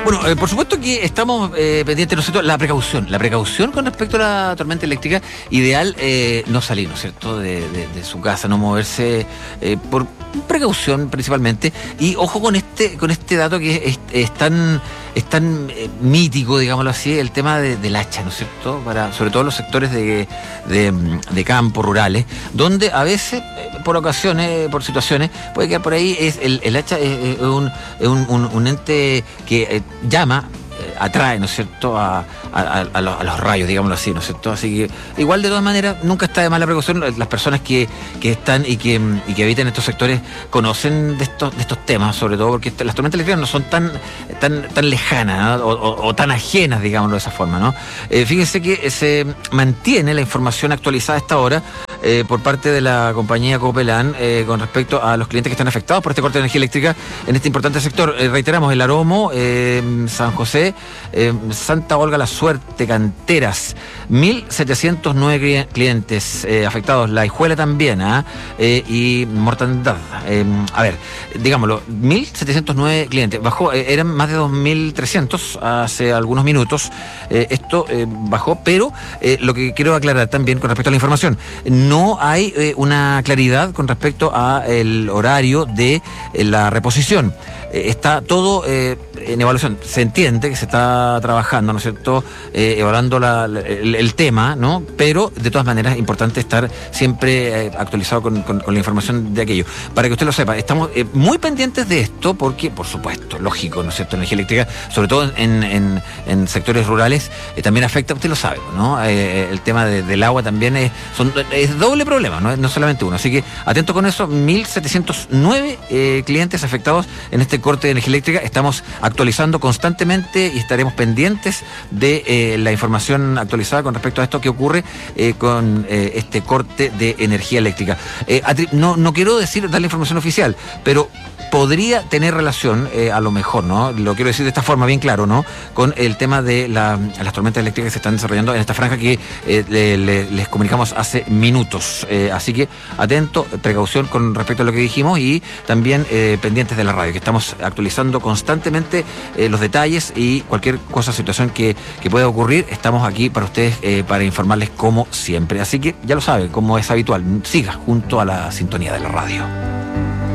Bueno, por supuesto que estamos pendientes, ¿no es cierto? La precaución con respecto a la tormenta eléctrica, ideal no salir, ¿no es cierto?, de su casa, no moverse por precaución principalmente. Y ojo con este dato que es tan mítico, digámoslo así, el tema del hacha, ¿no es cierto?, sobre todo los sectores de campo, rurales, donde a veces, por ocasiones, por situaciones, puede quedar por ahí. El hacha es un ente que llama, atrae, ¿no es cierto?, a los rayos, digámoslo así, ¿no es cierto? Así que igual, de todas maneras, nunca está de más la precaución. Las personas que están y que habitan estos sectores conocen de estos temas, sobre todo porque las tormentas eléctricas no son tan lejanas, ¿no?, o tan ajenas, digámoslo de esa forma, ¿no? Fíjense que se mantiene la información actualizada a esta hora por parte de la compañía Copelan con respecto a los clientes que están afectados por este corte de energía eléctrica en este importante sector. Reiteramos, el Aromo, San José, Santa Olga, La Suerte, Canteras, 1.709 clientes afectados. La Hijuela también, y Mortandad. A ver, digámoslo, 1.709 clientes. Bajó, eran más de 2.300 hace algunos minutos. Esto bajó, pero lo que quiero aclarar también con respecto a la información, no hay una claridad con respecto a el horario de la reposición. Está todo en evaluación. Se entiende que se está trabajando, ¿no es cierto?, evaluando el tema, ¿no? Pero de todas maneras es importante estar siempre actualizado con la información de aquello. Para que usted lo sepa, estamos muy pendientes de esto porque, por supuesto, lógico, ¿no es cierto?, energía eléctrica, sobre todo en sectores rurales, también afecta, usted lo sabe, ¿no? El tema del agua también es doble problema, no solamente uno. Así que atento con eso. 1.709 clientes afectados en este corte de energía eléctrica. Estamos actualizando constantemente y estaremos pendientes de la información actualizada con respecto a esto que ocurre con este corte de energía eléctrica. No quiero darle información oficial, pero podría tener relación, a lo mejor, ¿no? Lo quiero decir de esta forma, bien claro, ¿no?, con el tema de las tormentas eléctricas que se están desarrollando en esta franja que les comunicamos hace minutos. Así que atento, precaución con respecto a lo que dijimos y también pendientes de la radio, que estamos actualizando constantemente los detalles y cualquier cosa, situación que pueda ocurrir. Estamos aquí para ustedes, para informarles como siempre. Así que ya lo saben, como es habitual, siga junto a la sintonía de la radio.